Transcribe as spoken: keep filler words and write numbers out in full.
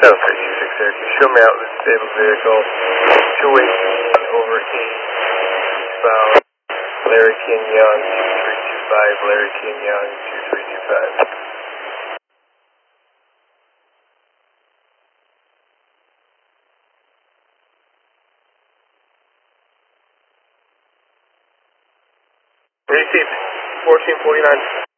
seven three two six Syracuse. Show me out the disabled vehicle. two eight over eight. Eastbound. Larry King Young, two three two five. Larry King Young, two three two five. Received. fourteen forty-nine.